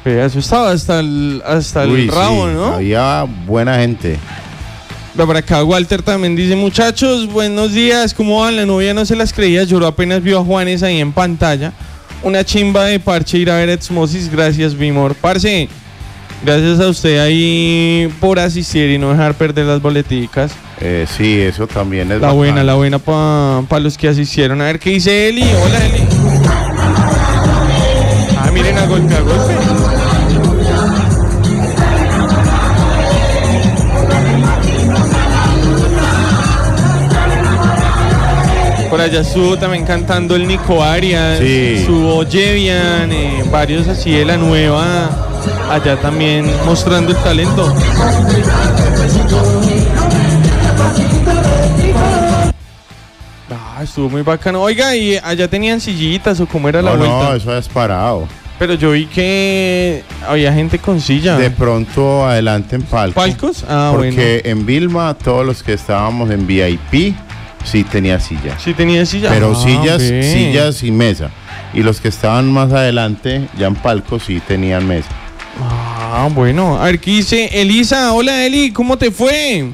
Eso estaba hasta el Uy, rabo, sí, ¿no? había buena gente. Por acá Walter también dice, muchachos, buenos días, ¿cómo van? La novia no se las creía, lloró apenas vio a Juanes ahí en pantalla. Una chimba de parche ir a ver Exmosis, gracias Bimor. Parce, gracias a usted ahí por asistir y no dejar perder las boleticas. Sí, eso también es La bacano. buena para los que asistieron. A ver qué dice Eli. Hola Eli. Ah, miren, a golpe. Por allá estuvo también cantando el Nico Arias, Sí. estuvo Jevian, varios así de la nueva, allá también mostrando el talento. Estuvo muy bacano. Oiga, ¿y allá tenían sillitas o cómo era la vuelta? No, eso es parado. Pero yo vi que había gente con silla. De pronto adelante en palco. ¿Palcos? Ah, porque bueno. en Vilma todos los que estábamos en VIP sí tenía silla. Sí tenía silla. Pero Ah, sillas y mesa. Y los que estaban más adelante, ya en palco, sí tenían mesa. Ah, bueno. A ver, ¿qué dice Elisa? Hola Eli, ¿cómo te fue?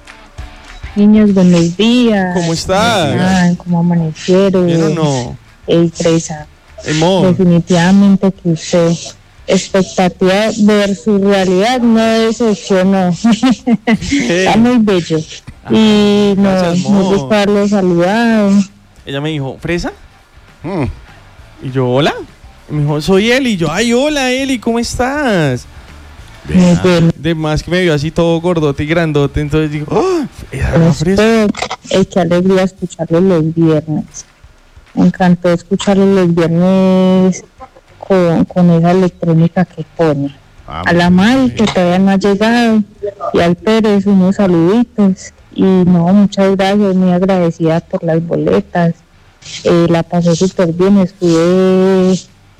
Niños, buenos días. ¿Cómo estás? ¿Cómo amanecieron? ¿Bien o no? Fresa. Emo. Definitivamente que usted, expectativa versus realidad, no decepcionó. Está muy bello. Y gracias, nos Mo. gusta haberlo saludado. Ella me dijo, ¿fresa? Mm. Y yo, hola. Y me dijo, soy Eli. Y yo, ay, hola Eli, ¿cómo estás? Muy bueno. De más que me vio así todo gordote y grandote, entonces digo, ¡oh! ¿Era la fresa? Qué alegría escucharlo los viernes. Me encantó escucharlo los viernes con esa electrónica que pone. A la Mari, que todavía no ha llegado, y al Pérez, unos saluditos. Y no, muchas gracias, muy agradecida por las boletas. La pasé súper bien, estuve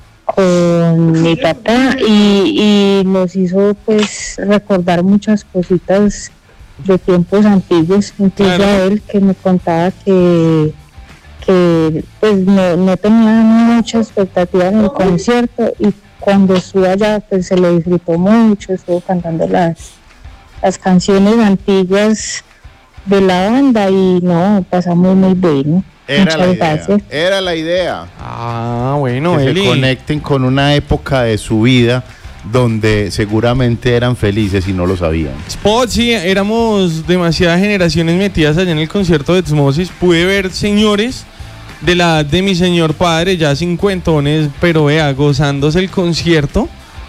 con mi papá y nos hizo pues recordar muchas cositas de tiempos antiguos, incluso Claro. a él que me contaba que pues no tenía mucha expectativa en el concierto y cuando estuvo allá pues se lo disfrutó mucho, estuvo cantando las canciones antiguas de la banda y no, pasamos muy bueno. Muchas gracias. Era la idea. Ah, bueno, Que Eli. se conecten con una época de su vida donde seguramente eran felices y no lo sabían. Spot, sí, éramos demasiadas generaciones metidas allá en el concierto de Exmosis. Pude ver señores de la edad de mi señor padre, ya cincuentones, pero vea, gozándose el concierto.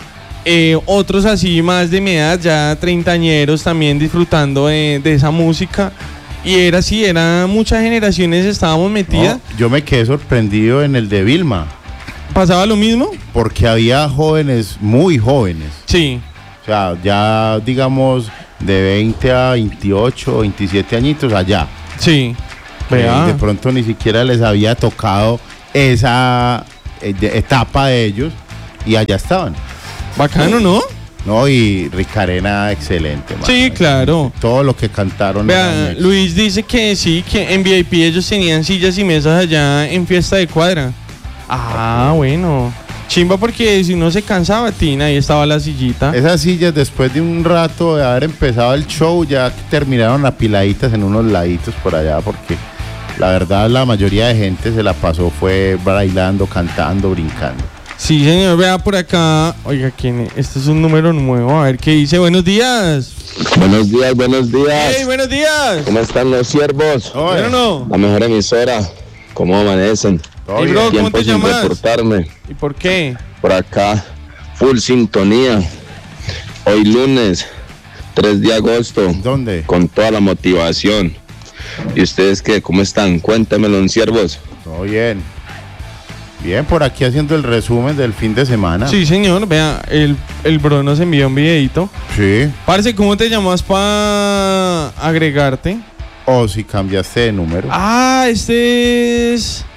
Otros así más de mi edad, ya treintañeros también disfrutando de esa música. Y era así, muchas generaciones estábamos metidas. No, yo me quedé sorprendido en el de Vilma, ¿Pasaba lo mismo? porque había jóvenes, muy jóvenes. Sí. O sea, ya digamos de 20 a 28, 27 añitos allá. Sí. Que Vea. de pronto ni siquiera les había tocado esa etapa de ellos y allá estaban. Bacano, ¿no? No, y Ricarena, excelente. Mano. Sí, claro. Todo lo que cantaron. era un Vea, éxito. Luis dice que sí, que en VIP ellos tenían sillas y mesas allá en Fiesta de Cuadra. Ah, bueno. Chimba porque si no se cansaba, Tina, ahí estaba la sillita. Esas sillas, después de un rato de haber empezado el show, ya terminaron apiladitas en unos laditos por allá, porque la verdad la mayoría de gente se la pasó, fue bailando, cantando, brincando. Sí, señor, vea por acá. Oiga, ¿quién es? Este es un número nuevo. A ver qué dice. Buenos días. Buenos días, buenos días. ¡Hey, buenos días! ¿Cómo están los siervos? ¿Bien o no? La mejor emisora. ¿Cómo amanecen? Hey, bro, ¿cómo Tiempo te sin llamas? reportarme. ¿Y por qué? Por acá, full sintonía. Hoy lunes, 3 de agosto. ¿Dónde? Con toda la motivación. ¿Y ustedes qué? ¿Cómo están? Cuéntamelo, siervos. Todo bien. Bien, por aquí haciendo el resumen del fin de semana. Sí, señor, vea, el bro nos envió un videito. Sí. Parce, ¿cómo te llamas para agregarte? O si cambiaste de número. Ah, este es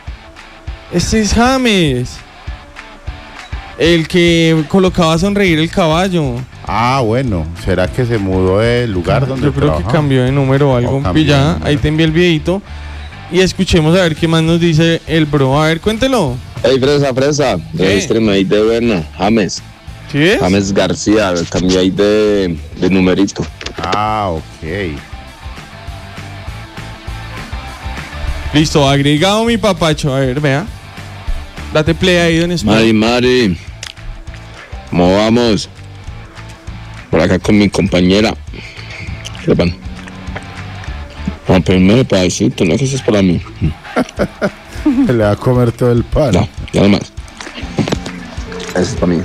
James. El que colocaba a sonreír el caballo. Ah, bueno. ¿Será que se mudó del lugar donde Yo creo trabaja? que cambió de número o algo. cambió Y ya, de número. ahí te envié el videito. Y escuchemos a ver qué más nos dice el bro. A ver, cuéntelo. Hey, fresa, regístreme ahí de bueno, James. ¿Sí es? James García, cambié ahí de numerito. Ah, ok. Listo, agregado mi papacho. A ver, vea. Date play ahí, don España. Mari, ¿cómo vamos? Por acá con mi compañera. Sepan. Vamos a pedirme pedacito, no, que eso es para mí. Le va a comer todo el pan. No, nada más. Eso es para mí.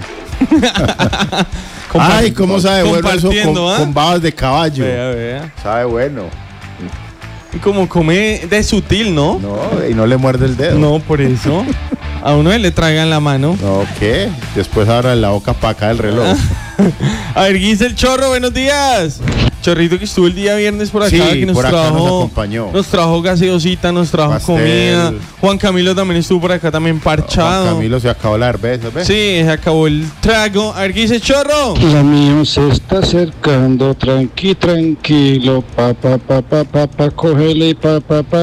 Ay, ¿cómo sabe bueno eso compartiendo, con babas de caballo? Vea. Sabe bueno. Y como come de sutil, ¿no? No, y no le muerde el dedo. No, por eso. A uno le tragan la mano. No, ¿qué? Después abra la boca para acá del reloj. A ver, Giselle Chorro, buenos días. Chorrito que estuvo el día viernes por acá, Sí, que nos por acá trajo, nos acompañó. Nos trajo gaseosita, nos trajo Pastel. comida. Juan Camilo también estuvo por acá también parchado. Juan Camilo se acabó la cerveza, ¿ves? Sí, se acabó el trago. A ver, Giselle Chorro. La mío se está acercando, tranquilo, pa, cógele, pa.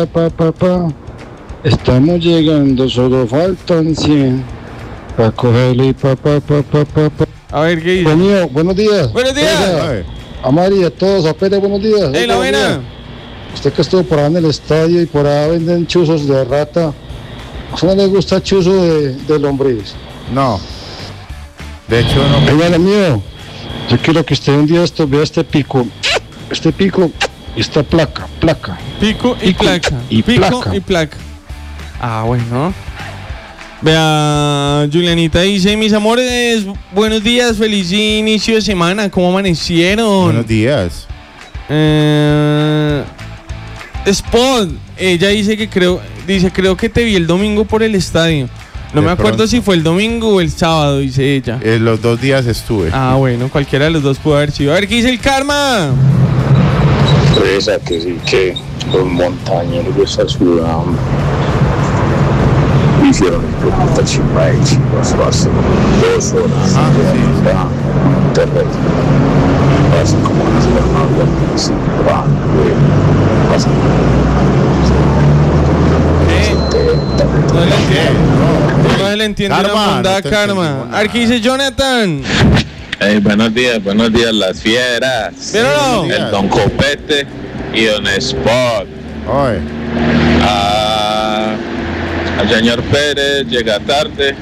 Estamos llegando, solo faltan 100. Pa, cógele, pa. A ver, ¿qué dice? Lo mío, buenos días. Buenos días. A Mari, a todos, a Pérez, buenos días. ¡Ey, la buena! Usted que estuvo por allá en el estadio y por allá venden chuzos de rata. ¿A usted no le gusta chuzo de lombriz? No. De hecho, no. Oiga, lo mío, yo quiero que usted un día vea este pico y esta placa. Pico y placa. y Pico placa. y placa. Ah, bueno. Vea, Julianita dice, mis amores, buenos días, feliz inicio de semana, ¿cómo amanecieron? Buenos días. Spot, ella dice que creo que te vi el domingo por el estadio. No De me acuerdo pronto. si fue el domingo o el sábado, dice ella. Los 2 días estuve. Ah, bueno, cualquiera de los dos pudo haber sido. A ver, ¿qué dice el Karma? Esa que sí que los montañeros de esa ciudad hicieron el planeta chimba de chivas hace 2 horas. Terrestre. Así como las jornadas No le entiendo Karma, la bondad, no te Karma. entendimos A ver, ¿qué dice Jonathan? Hey, buenos días, las fieras. ¿Vieron? El Don Copete y Don Spot. Oye. Al señor Pérez llega tarde.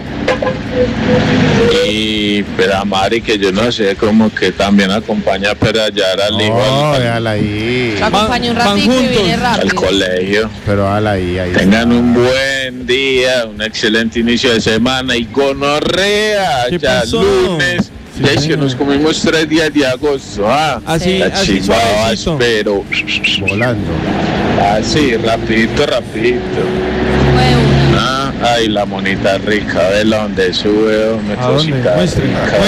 Y pero a Mari, que yo no sé, como que también acompaña para hallar al hijo Déjala ahí. Lo acompaña un Van ratito y juntos viene al rápido. colegio. Pero déjala ahí. Tengan un buen día, un excelente inicio de semana y gonorrea. ¿Qué Ya pasó? lunes. Sí, Ya es que señor. nos comimos 3 días de agosto. Así, La así chimbabas, suavecito. pero Volando. así, rapidito. Fue una. Ay, la monita rica, vela donde sube, me ¿A dónde? cosita Muestre.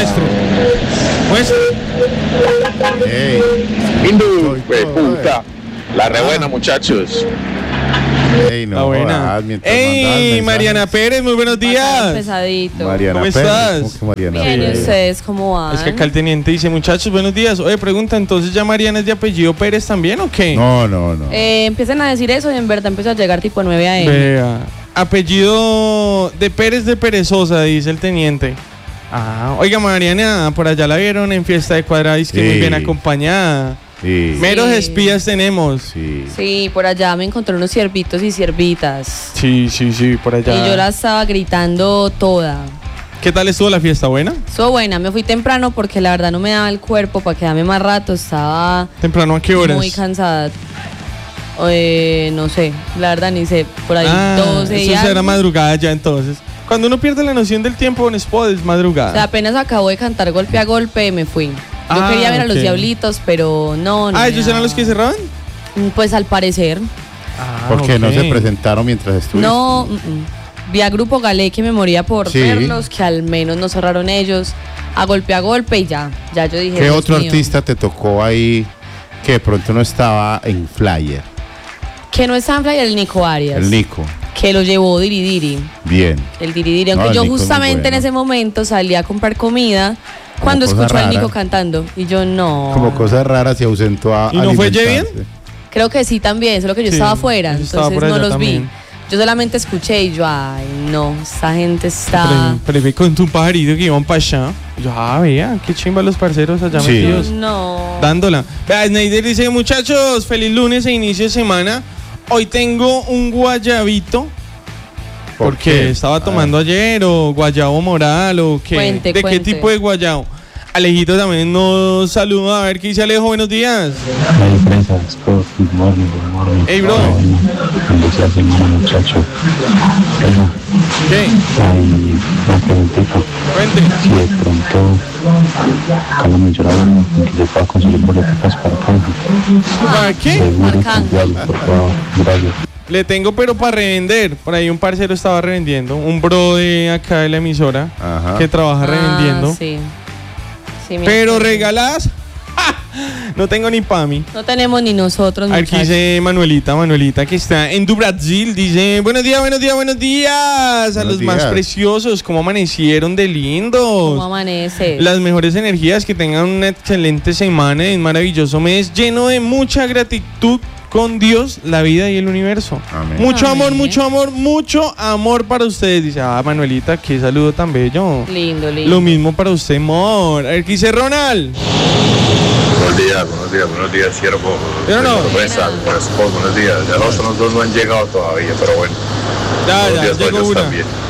Ey. Hindu, Soy puta. La re buena, muchachos. Ey, no La buena. jodas, mientras mandabas ¡Ey, mensajes. Mariana Pérez! Muy buenos días. Pesadito. Mariana ¿Cómo Pérez, estás? ¿cómo que Mariana Bien, ¿y Pérez? ustedes cómo van? Es que acá el teniente dice, muchachos, buenos días. Oye, pregunta, ¿entonces ya Mariana es de apellido Pérez también o qué? No. Empiecen a decir eso y en verdad empezó a llegar tipo 9 a.m. Vea, apellido de Pérez de Perezosa, dice el teniente. Ah, oiga, Mariana, por allá la vieron en fiesta de cuadradis, que Sí. muy bien acompañada. Sí. Meros espías tenemos. Sí. Sí, por allá me encontré unos ciervitos y ciervitas. Sí, por allá. Y yo la estaba gritando toda. ¿Qué tal estuvo la fiesta? ¿Buena? Estuvo buena, me fui temprano porque la verdad no me daba el cuerpo para quedarme más rato. Estaba ¿Temprano a qué horas? muy cansada. No sé, la verdad ni sé. Por ahí 12 y eso será algo. madrugada ya entonces. Cuando uno pierde la noción del tiempo en Spot es madrugada. O sea, apenas acabo de cantar golpe a golpe, me fui. Yo quería ver a los ok. diablitos, pero no. me ¿Ellos eran daba. los que cerraban? Pues al parecer. Porque no ok. se presentaron mientras estuviste. No, vi a Grupo Galé que me moría por Sí. verlos, que al menos no cerraron ellos. A golpe y ya yo dije. ¿Qué Dios otro mío. artista te tocó ahí que de pronto no estaba en flyer? Que no es Sanfla y el Nico Arias. El Nico. Que lo llevó Diridiri. Bien. El Diridiri. No, Aunque el yo Nico es muy justamente en bueno. ese momento salí a comprar comida cuando cosa escucho al Nico rara. cantando. Y yo no. Como cosas raras se ausentó a ¿Y no fue alimentarse. Jevian? Creo que sí también, solo que yo Sí, estaba afuera, yo estaba entonces por no allá los también. vi. Yo solamente escuché y yo, ay, no, esa gente está... Pero con tu pajarito que iban para allá. Yo, vea, qué chimba los parceros allá metidos. No. Dándola. Vea, Sneider dice, muchachos, feliz lunes e inicio de semana. Hoy tengo un guayabito. Porque estaba tomando ayer, o guayabo moral, o qué. Cuente. ¿Qué tipo de guayabo? Alejito también nos saluda. A ver qué dice Alejo. Buenos días. Good morning. Hey, bro. Bendición semana, muchacho. ¿Qué? Una preguntita. Cuente. Si de pronto Carlos me lloraba, que se pueda conseguir boletas para Arcángel. ¿Para qué? Seguro, por favor. Gracias. Le tengo, pero para revender. Por ahí un parcero estaba revendiendo. Un bro de acá de la emisora. Ajá. Que trabaja revendiendo. Sí. Pero regaladas. No tengo ni pa' mí. No tenemos ni nosotros, muchachos. Aquí dice Manuelita que está en Du Brasil. Dice, buenos días. A los más preciosos. ¿Cómo amanecieron de lindos? ¿Cómo amanece? Las mejores energías, que tengan una excelente semana y un maravilloso mes lleno de mucha gratitud con Dios, la vida y el universo. Amén. Mucho amor para ustedes. Dice, Manuelita, qué saludo tan bello. Lindo. Lo mismo para usted, amor. A ver, ¿qué dice Ronald? Buenos días, siervo. ¿Pero no? Buenos días. Ya los otros dos no han llegado todavía, pero bueno. Ya, llegó una.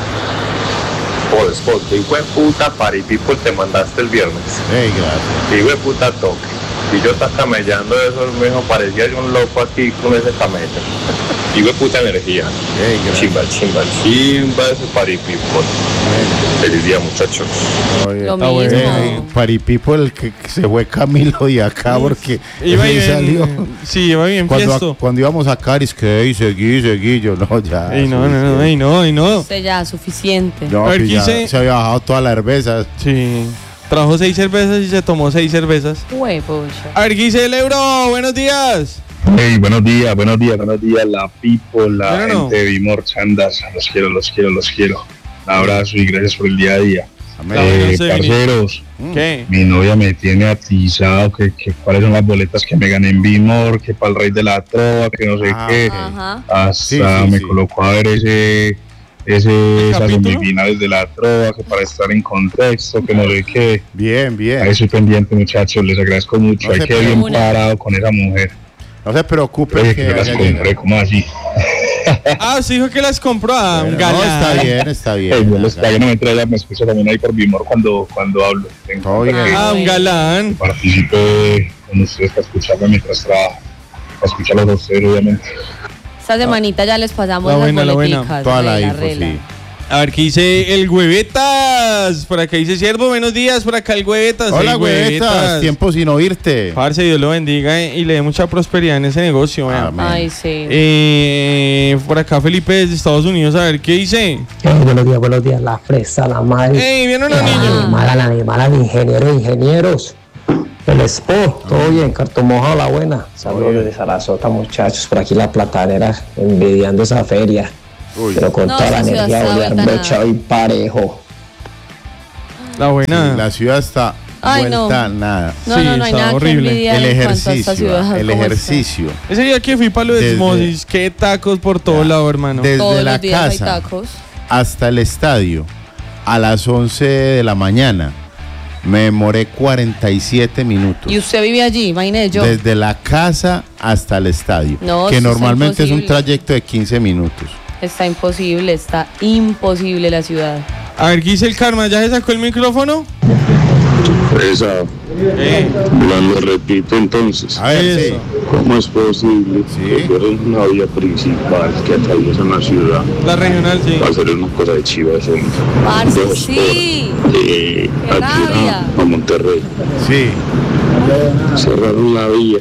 Paul, qué hijo de puta party people te mandaste el viernes. Hey, gracias. Qué hijo de puta toque. Y yo estaba camellando eso, mismo parecía yo un loco aquí con ese camello. Hijo de puta energía. Hey, chimba ese party people. Feliz día, muchachos. Lo mismo. Party people, que se fue Camilo de acá porque iba bien, salió. Sí, iba bien fiesto. Cuando íbamos a Caris, que seguí, yo no, ya. No. Usted ya, suficiente. No, A ver, pues ya se había bajado toda la cerveza. Sí. Trajo 6 cervezas y se tomó 6 cervezas. A ver, ¿qué dice el Euro? Buenos días. Hey, buenos días, la people, la gente de Bimor Chandas. Los quiero. Un abrazo y gracias por el día a día. Parceros, ¿qué? Mi novia me tiene atizado que cuáles son las boletas que me gané en Bimor, que para el Rey de la Trova, que no sé qué. Ajá. Hasta me colocó a ver esas semifinales de la Trova, que para estar en contexto, que no sé qué. Bien. Ahí estoy pendiente, muchachos, les agradezco mucho. Hay que bien parado con esa mujer. No se preocupe. Oye, que las compré, ¿cómo así? Sí, dijo que las compró a un galán. No, está bien. Yo no me traía, me escucho también ahí por Bimor cuando hablo. Un galán. Participé con ustedes para escucharme mientras trabajo. Para escucharlos a ustedes, obviamente. Esta semanita ya les pasamos la las buena. Toda la info, sí. A ver, ¿qué dice el Huevetas? Por acá dice Siervo, buenos días. Por acá el Huevetas. Hola, Huevetas. Tiempo sin oírte. Parce, Dios lo bendiga y le dé mucha prosperidad en ese negocio. Ay, sí. Por acá Felipe desde Estados Unidos. A ver, ¿qué dice? Buenos días. La fresa, la madre. ¡Ey, vieron los niños! La animal, ingenieros. El Expo, todo bien, Cartomoja, la buena. Saludos desde Sarasota, muchachos. Por aquí la platanera, envidiando esa feria. Pero con toda la energía, olear brochado y parejo. La buena. Sí, la ciudad está vuelta nada. No hay nada horrible. Que el ejercicio. Ese día que fui para lo de Osmosis, qué tacos por todo lado, hermano. Desde todos la los días casa hay tacos. hasta el estadio a las 11 de la mañana. Me demoré 47 minutos. ¿Y usted vive allí? Imagínese yo. Desde la casa hasta el estadio. No, que normalmente es un trayecto de 15 minutos. Está imposible la ciudad. A ver, ¿qué dice el Karma? ¿Ya se sacó el micrófono? Esa. Lo repito entonces. A ver, sí. ¿Cómo es posible que fuera una vía principal que atraviesa una ciudad? La regional, sí. Va a ser una cosa de chivas. Parce, sí. Aquí a Monterrey. Sí. Cerraron la vía.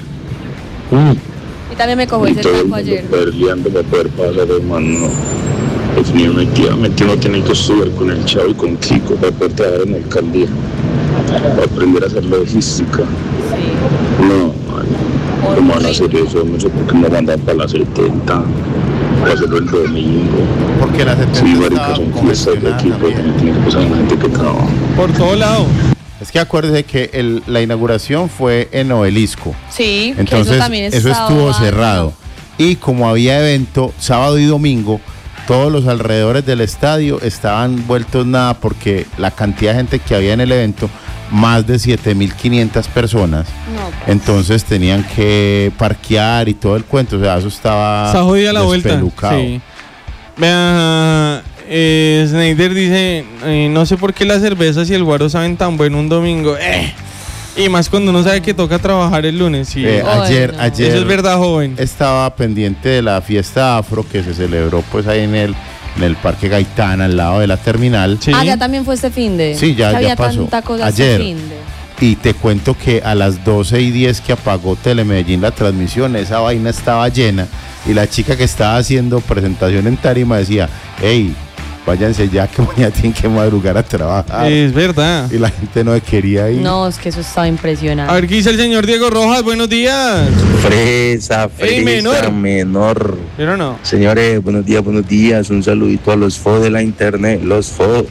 Y también me cojo ese taco ayer. Peleando para poder pasar, hermano. Definitivamente uno tiene que estudiar con el Chavo y con Kiko para poder trabajar en la alcaldía. Para aprender a hacer logística. Sí. No, ¿cómo van a hacer eso? No sé por qué me mandan para las 70. Para hacerlo el domingo. Porque las 70 sí, marica, son fiestas de aquí, pero también tiene que pasar la gente que trabaja. Por todo lado. Es que acuérdese que la inauguración fue en Obelisco. Sí, entonces que eso también eso estuvo cerrado. Y como había evento sábado y domingo, todos los alrededores del estadio estaban vueltos nada porque la cantidad de gente que había en el evento, más de 7.500 personas. No, pues. Entonces tenían que parquear y todo el cuento. O sea, eso estaba jodida la vuelta. Sí. Vea, Snyder dice, no sé por qué las cervezas y el guaro saben tan bueno un domingo. Y más cuando uno sabe que toca trabajar el lunes. Sí. Ayer eso es verdad, joven. Estaba pendiente de la fiesta afro que se celebró pues ahí en el Parque Gaitán, al lado de la terminal. Sí. Ya también fue este finde. Sí, ya pasó. Tanta cosa ayer. este finde. Y te cuento que a las 12:10 que apagó Telemedellín la transmisión, esa vaina estaba llena. Y la chica que estaba haciendo presentación en tarima decía, hey, váyanse ya que mañana tienen que madrugar a trabajar. Es verdad. Y la gente no quería ir. No, es que eso estaba impresionante. A ver, ¿qué dice el señor Diego Rojas? Buenos días. Fresa, menor. Pero no. Señores, buenos días. Un saludito a los FO de la internet. Los FO.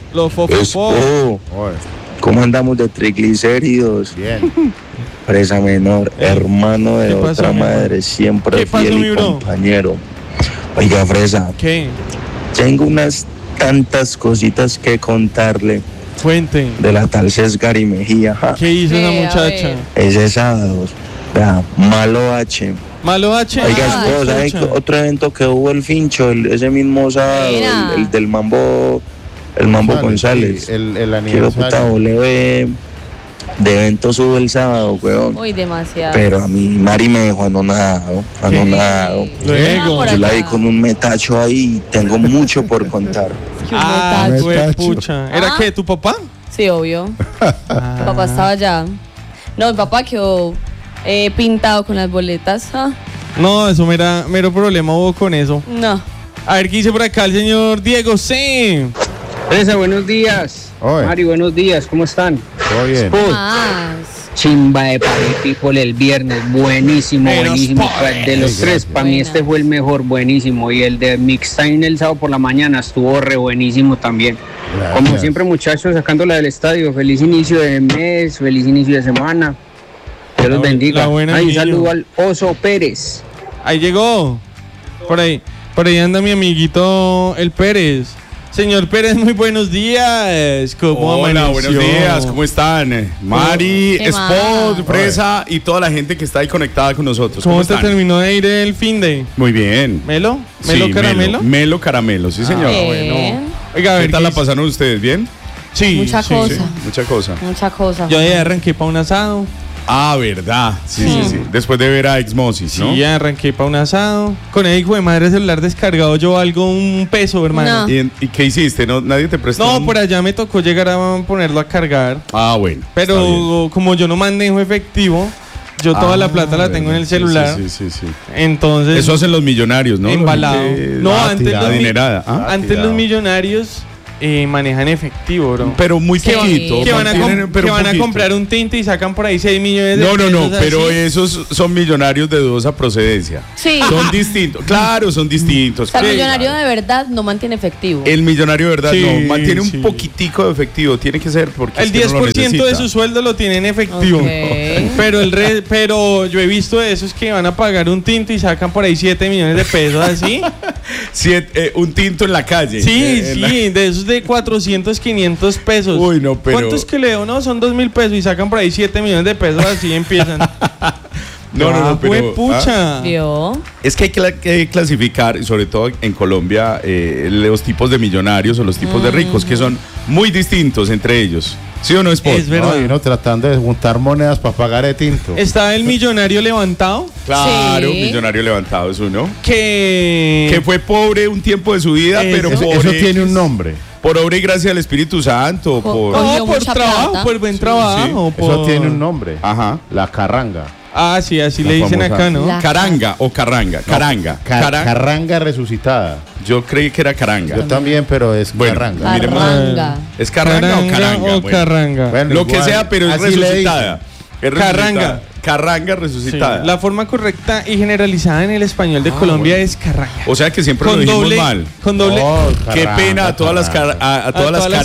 ¿Cómo andamos de triglicéridos? Bien. Fresa menor, hermano de otra madre, siempre fiel y compañero. Oiga, Fresa. ¿Qué? Tengo unas tantas cositas que contarle. Cuente. De la tal Cesgari Mejía. ¿Qué hizo esa muchacha? Ese sábado. Vea, Malo H. Malo H. Oiga, ¿sabes otro evento que hubo el Fincho? Ese mismo sábado, el del Mambo. El Mambo González. El aniversario. Quiero puta volver de evento sube el sábado, weón. Uy, demasiado. Pero a mí Mari me dejó anonadado. Luego. Yo la vi con un metacho ahí y tengo mucho por contar. Pucha. ¿Era qué, tu papá? Sí, obvio. Mi papá estaba allá. No, mi papá quedó pintado con las boletas. No, eso mero problema hubo con eso. No. A ver, ¿qué dice por acá el señor Diego? Sí. Teresa, buenos días. Oye. Mari, buenos días. ¿Cmo están? Todo bien. Chimba de Party People el viernes. Buenísimo. De los tres, para mí este fue el mejor. Buenísimo. Y el de Mixtime el sábado por la mañana estuvo re buenísimo también. Gracias. Como siempre, muchachos, sacándola del estadio. Feliz inicio de mes, feliz inicio de semana. Dios los bendiga. Un saludo al Oso Pérez. Ahí llegó. Por ahí anda mi amiguito el Pérez. Señor Pérez, muy buenos días. ¿Cómo amaneció? Buenos días, ¿cómo están? Mari, Spot, Fresa y toda la gente que está ahí conectada con nosotros. ¿Cómo te terminó de ir el finde? Muy bien. ¿Melo? ¿Melo caramelo? Melo caramelo, sí señor. Bueno. Oiga, a ver, ¿qué tal la pasaron ustedes? ¿Bien? Sí. Mucha cosa. Yo ya arranqué para un asado. Ah, verdad. Sí. Después de ver a Exmosis, ¿no? Sí, ya arranqué para un asado. Con el hijo de madre celular descargado yo un peso, hermano. No. ¿Y qué hiciste? ¿Nadie te prestó? No, por allá me tocó llegar a ponerlo a cargar. Ah, bueno. Pero como yo no manejo efectivo, yo toda la plata la tengo en el celular. Sí. Entonces. Eso hacen los millonarios, ¿no? Embalado. No, antes los millonarios manejan efectivo, bro. Pero muy poquito. Que van a comprar un tinte y sacan por ahí 6 millones de pesos. No, pero esos son millonarios de dudosa procedencia. Sí. Son distintos. Claro, son distintos. O sea, el millonario de verdad no mantiene efectivo. El millonario de verdad no, mantiene un poquitico de efectivo. Tiene que ser porque el 10% de su sueldo lo tiene en efectivo. Okay. Pero yo he visto esos que van a pagar un tinto y sacan por ahí 7 millones de pesos así. Un tinto en la calle. Sí, de esos de 400, 500 pesos. Uy, no, pero... ¿Cuántos que leo? No, son 2.000 pesos y sacan por ahí 7 millones de pesos así empiezan. No, pero... pucha. Es que hay que clasificar, sobre todo en Colombia, los tipos de millonarios o los tipos de ricos, que son muy distintos entre ellos. ¿Sí o no, Spot? Es verdad. No, tratando de juntar monedas para pagar el tinto. Está el millonario levantado. Claro, Sí. millonario levantado es uno. Que fue pobre un tiempo de su vida, pero pobre. Eso tiene un nombre. Por obra y gracia del Espíritu Santo. por trabajo, plata. por buen trabajo. Eso tiene un nombre. Ajá. La carranga. Ah, sí, así La le dicen famosa. acá, ¿no? Caranga o carranga. Caranga. Carranga resucitada. Yo creí que era caranga. Yo también, pero es carranga. Miremos. Carranga. ¿Es carranga o caranga? Carranga. Bueno, Lo igual, que sea, pero es así le resucitada. Es resucitada. Carranga. Carranga resucitada. Sí, la forma correcta y generalizada en el español de Colombia es carranga. O sea que siempre lo dijimos mal. Con doble. Qué pena a todas las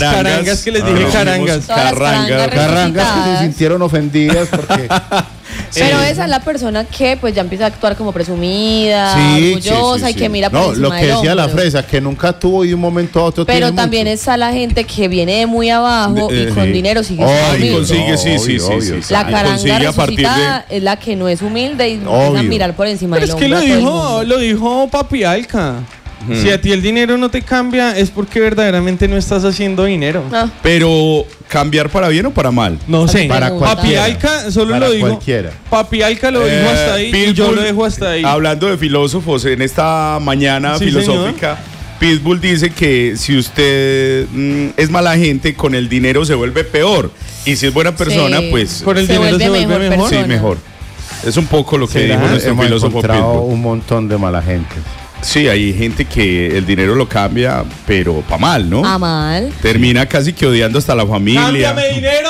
carangas que les dije carangas. Carrangas que se sintieron ofendidas porque Pero esa es la persona que pues ya empieza a actuar como presumida, orgullosa y que mira por encima lo que del decía la hombro. fresa, que nunca tuvo y de un momento a otro Pero tiene también mucho. está la gente que viene de muy abajo y con dinero sigue siendo humilde. Consigue, sí. La caranga Consigue a partir resucitada es la que no es humilde y empieza a mirar por encima Pero del es que hombro a todo el mundo. lo dijo Papi Alca. Si a ti el dinero no te cambia es porque verdaderamente no estás haciendo dinero. Pero cambiar para bien o para mal. No sé. Para Papi Alca solo para lo dijo. cualquiera. Papi Alca lo dijo hasta ahí y yo lo dejo hasta ahí. Hablando de filósofos, en esta mañana Sí, filosófica, Pitbull dice que si usted es mala gente, con el dinero se vuelve peor. Y si es buena persona, pues con el dinero se vuelve mejor. Sí, mejor. Es un poco lo que dijo nuestro Hemos filósofo encontrado Pitbull. un montón de mala gente. Sí, hay gente que el dinero lo cambia, pero para mal, ¿no? A mal. Termina casi que odiando hasta la familia. ¡Cámbiame dinero!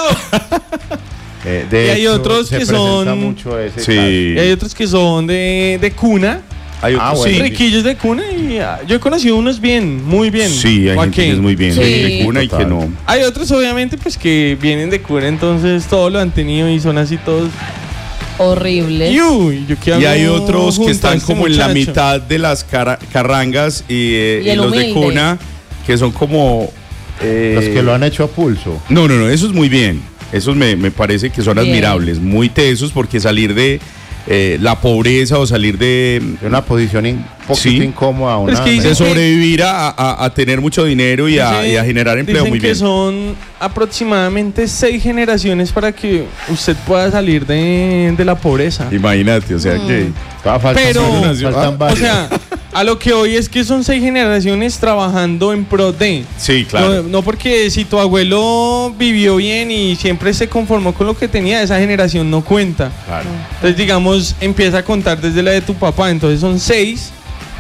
Y hay otros que son. Sí. Y hay otros que son de cuna. Hay otros, sí. Riquillos de cuna y yo he conocido unos bien, muy bien. Sí, hay gente que es muy bien de cuna y que Total. no. Hay otros obviamente pues que vienen de cuna, entonces todo lo han tenido y son así todos. Horrible. Y hay otros que están este como en la mitad de las carrangas y el los de humilde. cuna, que son como... Los que lo han hecho a pulso. No, esos muy bien. Esos me parece que son Bien. admirables, muy tesos, porque salir de la pobreza o salir de una posición un poquito incómoda. Pero es que dicen de sobrevivir a tener mucho dinero y a generar empleo, muy que bien. son aproximadamente 6 generaciones para que usted pueda salir de la pobreza. Imagínate, o sea que... Pero, faltan o varios. sea, a lo que hoy es que son 6 generaciones trabajando en pro de. Sí, claro. No porque si tu abuelo vivió bien y siempre se conformó con lo que tenía, esa generación no cuenta. Claro. Entonces, digamos, empieza a contar desde la de tu papá. Entonces son 6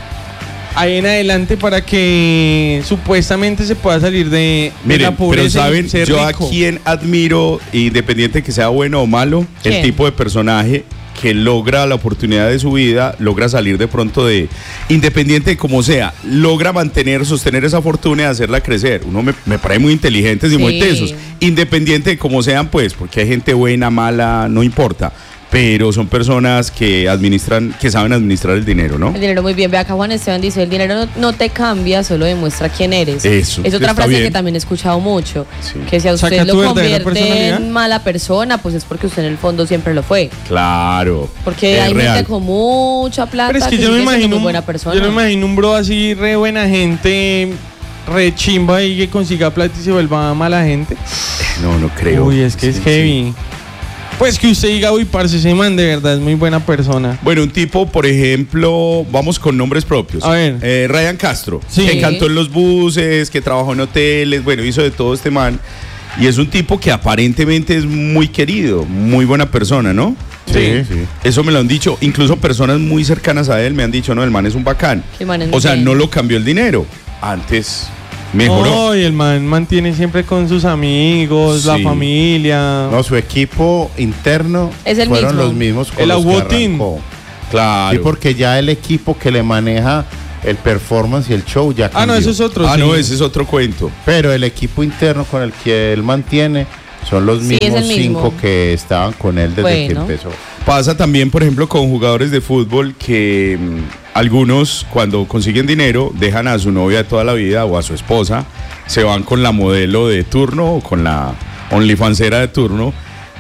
ahí en adelante para que supuestamente se pueda salir de Miren, la pobreza. pero y saben, ser yo rico. a quien admiro, independiente de que sea bueno o malo, ¿Quién? el tipo de personaje que logra la oportunidad de su vida, logra salir de pronto de, independiente de cómo sea, logra sostener esa fortuna y hacerla crecer. Uno me parece muy inteligentes y muy Sí. tesos, independiente de cómo sean, pues, porque hay gente buena, mala, no importa. Pero son personas que saben administrar el dinero, ¿no? El dinero muy bien. Ve acá Juan Esteban dice, el dinero no te cambia, solo demuestra quién eres. Eso, es otra está frase bien. que también he escuchado mucho. Sí. Que si a usted Saca tu lo verdadera convierte personalidad. en mala persona, pues es porque usted en el fondo siempre lo fue. Claro. Porque es hay real. gente con mucha plata Pero es que que yo me sigue siendo imagino, muy buena persona. yo me imagino un bro así re buena gente, re chimba y que consiga plata y se vuelva mala gente. No creo. Uy, es que es heavy. Pues que usted diga, uy, parce, ese man de verdad es muy buena persona. Bueno, un tipo, por ejemplo, vamos con nombres propios. A ver. Ryan Castro, Sí. que cantó en los buses, que trabajó en hoteles, bueno, hizo de todo este man. Y es un tipo que aparentemente es muy querido, muy buena persona, ¿no? Sí. Eso me lo han dicho, incluso personas muy cercanas a él me han dicho, no, el man es un bacán. El man es O muy sea, bien. no lo cambió el dinero. Antes mejoró. No, y el man mantiene siempre con sus amigos, la Sí. familia. No, su equipo interno Es el fueron mismo. los mismos con El los que Aguatín. arrancó. Claro. Sí, porque ya el equipo que le maneja el performance y el show ya cambió. No, eso es otro. Ah, sí. no, ese es otro cuento. Pero el equipo interno con el que él mantiene son los Sí, es mismos el mismo. 5 que estaban con él desde que Bueno. empezó. Pasa también, por ejemplo, con jugadores de fútbol que algunos cuando consiguen dinero dejan a su novia de toda la vida o a su esposa, se van con la modelo de turno o con la OnlyFansera de turno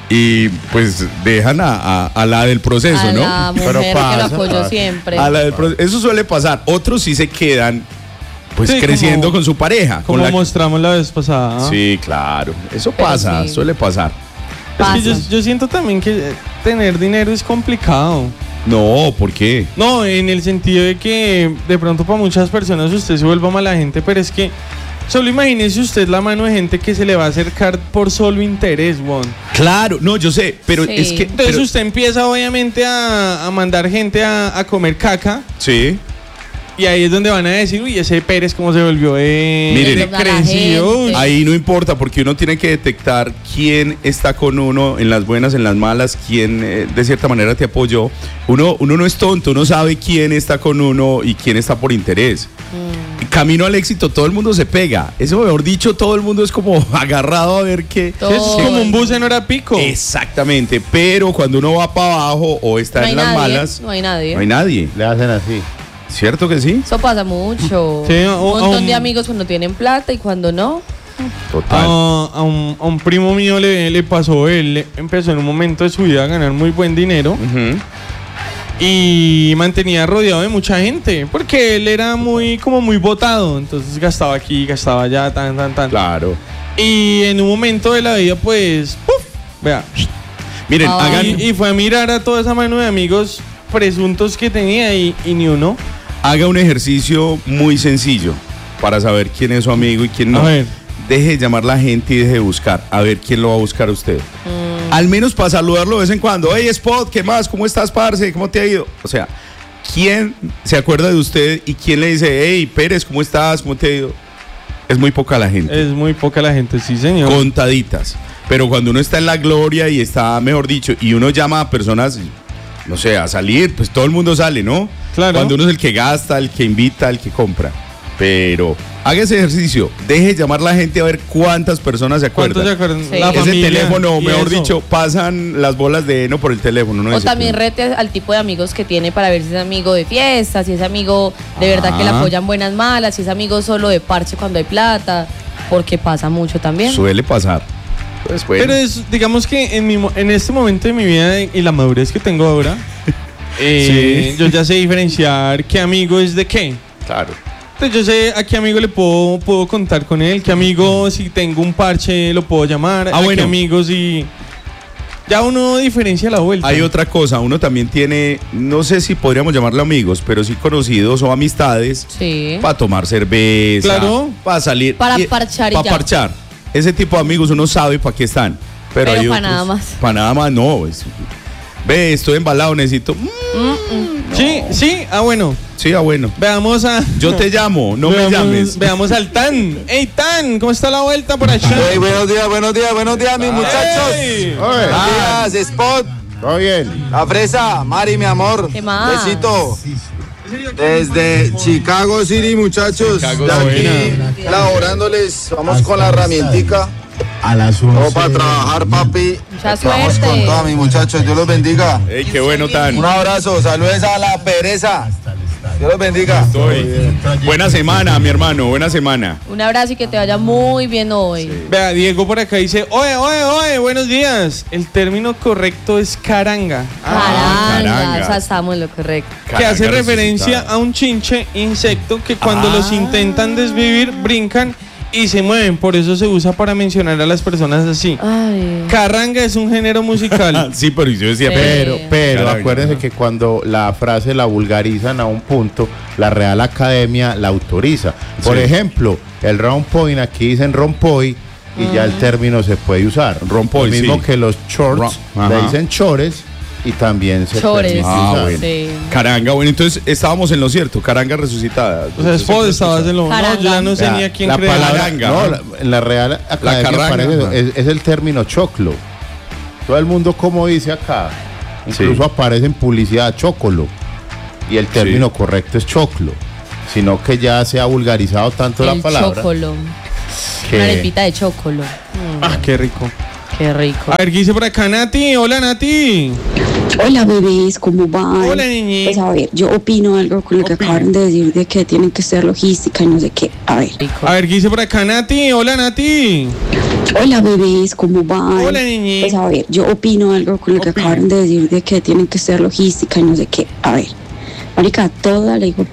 y pues dejan a la del proceso, a ¿no? la mujer que lo apoyó siempre. A la del eso suele pasar. Otros sí se quedan pues Sí, creciendo como- con su pareja. Como con la... mostramos la vez pasada. Sí, claro. Eso Pero pasa, sí. suele pasar. Es que Pasa. yo siento también que tener dinero es complicado. No, ¿por qué? No, en el sentido de que de pronto para muchas personas usted se vuelva mala gente, pero es que solo imagínese usted la mano de gente que se le va a acercar por solo interés, Juan. Claro, no, yo sé, pero Sí. es que... Entonces pero- usted empieza obviamente a mandar gente a comer caca Sí. y ahí es donde van a decir, uy, ese Pérez cómo se volvió Miren, de crecido. Uy. Ahí no importa porque uno tiene que detectar quién está con uno en las buenas, en las malas, quién de cierta manera te apoyó. Uno no es tonto, uno sabe quién está con uno y quién está por interés. camino al éxito todo el mundo se pega. Eso, mejor dicho, todo el mundo es como agarrado a ver qué. Es como un bus en hora pico. Exactamente, pero cuando uno va para abajo o está en las malas, no hay nadie. No hay nadie. Le hacen así. ¿Cierto que sí? Eso pasa mucho. Sí, un montón de amigos cuando tienen plata y cuando no. Total. A un primo mío le pasó, él empezó en un momento de su vida a ganar muy buen dinero. Y mantenía rodeado de mucha gente, porque él era muy botado, entonces gastaba aquí, gastaba allá, tan. Claro. Y en un momento de la vida, pues, ¡puf! Vea. Miren, y fue a mirar a toda esa mano de amigos presuntos que tenía y ni uno. Haga un ejercicio muy sencillo para saber quién es su amigo y quién no. A ver. Deje de llamar a la gente y deje de buscar. A ver quién lo va a buscar a usted. Al menos para saludarlo de vez en cuando. Hey, Spot, ¿qué más? ¿Cómo estás, parce? ¿Cómo te ha ido? O sea, ¿quién se acuerda de usted y quién le dice, hey, Pérez, ¿cómo estás? ¿Cómo te ha ido? Es muy poca la gente. Es muy poca la gente, sí, señor. Contaditas. Pero cuando uno está en la gloria y está, mejor dicho, y uno llama a personas, no sé, a salir, pues todo el mundo sale, ¿no? Claro. Cuando uno es el que gasta, el que invita, el que compra. Pero haga ese ejercicio, deje de llamar a la gente a ver cuántas personas se acuerdan. Sí. La familia, ese teléfono, mejor dicho, pasan las bolas de heno por el teléfono. O también rete al tipo de amigos que tiene para ver si es amigo de fiesta, si es amigo de verdad que le apoyan buenas, malas, si es amigo solo de parche cuando hay plata, porque pasa mucho también. Suele pasar. Pues bueno. Pero digamos que en este momento de mi vida y la madurez que tengo ahora, yo ya sé diferenciar qué amigo es de qué. Claro. Entonces yo sé a qué amigo le puedo contar con él, qué amigo si tengo un parche lo puedo llamar, qué amigo si... Ya uno diferencia la vuelta. Hay otra cosa, uno también tiene, no sé si podríamos llamarlo amigos, pero sí conocidos o amistades. Sí. Para tomar cerveza. Claro. Para salir. Para parchar y para ya. parchar. Ese tipo de amigos uno sabe para qué están. Pero hay para nada más. Para nada más no. Ve, estoy embalado, necesito... Sí, bueno. Sí, bueno. Veamos a... Yo te llamo, no me llames. Veamos al Tan. Hey, Tan, ¿cómo está la vuelta por allá? Hey, buenos días, mis muchachos. Buenos días, Spot. Todo bien. La fresa, Mari, mi amor. ¿Qué más? Besito. Desde Chicago City, muchachos. De aquí, laborándoles. Vamos con la herramientica. A las 11. Vamos para trabajar, papi. Mucha Vamos suerte. con todos mis muchachos. Dios los bendiga. Hey, qué bueno, Tan. Un abrazo. Saludos a la pereza. Dios los bendiga. Buena semana, mi hermano. Buena semana. Un abrazo y que te vaya muy bien hoy. Sí. Vea, Diego por acá dice, oye, buenos días. El término correcto es caranga. Caranga. O sea, estamos en lo correcto. Que hace referencia a un chinche, insecto, que cuando los intentan desvivir, brincan y se mueven, por eso se usa para mencionar a las personas así. Ay. Carranga es un género musical. Sí, pero yo decía, pero Caranga. acuérdense que cuando la frase la vulgarizan a un punto, la Real Academia la autoriza. Por ejemplo, el round point, aquí dicen rompoy y ya el término se puede usar. Rompoy, lo mismo que los shorts, le dicen chores y también se Chores, bueno. sí. Caranga, bueno, entonces estábamos en lo cierto, caranga resucitada. O sea, estabas en lo... No, yo ya no sé ni a quién la creer. palabra, no, en la Real Academia aparece, es el término choclo. Todo el mundo, como dice acá, incluso aparece en publicidad chocolo. Y el término correcto es choclo. Sino que ya se ha vulgarizado tanto la palabra. Chocolo. Que... Una arepita de chocolo. Qué rico. Qué rico. A ver, ¿qué dice por acá Nati? Hola, Nati. Hola, bebés, ¿cómo van? Hola, niñi. Pues a ver, yo opino algo con lo que acabaron de decir de que tienen que ser logística y no sé qué. A ver, ¿qué dice por acá Nati? Hola, Nati. Hola, bebés, ¿cómo van? Hola, niñi. Pues a ver, yo opino algo con lo que acabaron de decir de que tienen que ser logística y no sé qué. A ver, marica, toda la